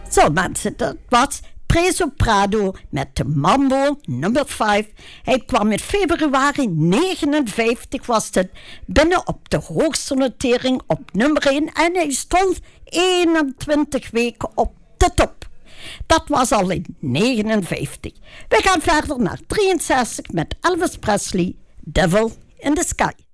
Zo mensen, dat was Preso Prado met de Mambo nummer 5. Hij kwam in februari 59, was het binnen op de hoogste notering op nummer 1. En hij stond 21 weken op de top. Dat was al in 59. We gaan verder naar 63 met Elvis Presley, Devil in the Sky.